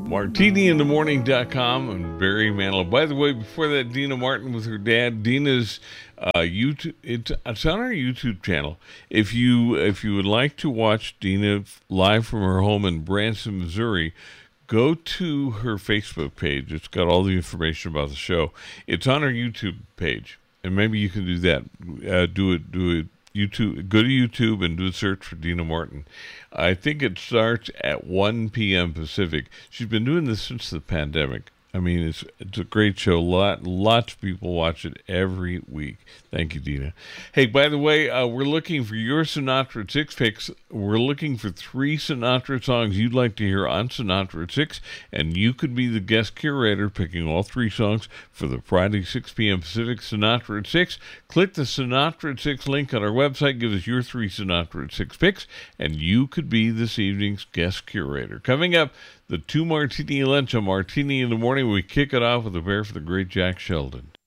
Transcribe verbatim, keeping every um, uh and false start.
martini in the morning dot com and Barry Manilow. By the way, before that, Dina Martin with her dad. Dina's uh, YouTube, it's, it's on our YouTube channel. If you if you would like to watch Dina live from her home in Branson, Missouri, go to her Facebook page. It's got all the information about the show. It's on her YouTube page, and maybe you can do that. Uh, do it. Do it. YouTube. Go to YouTube and do a search for Dina Martin. I think it starts at one p.m. Pacific. She's been doing this since the pandemic. I mean, it's it's a great show. Lot lots of people watch it every week. Thank you, Dina. Hey, by the way, uh, we're looking for your Sinatra at Six picks. We're looking for three Sinatra songs you'd like to hear on Sinatra at Six, and you could be the guest curator picking all three songs for the Friday six p.m. Pacific Sinatra at Six. Click the Sinatra at Six link on our website. Give us your three Sinatra at Six picks, and you could be this evening's guest curator. Coming up, the two martini lunch, a martini in the morning. We kick it off with a bear for the great Jack Sheldon.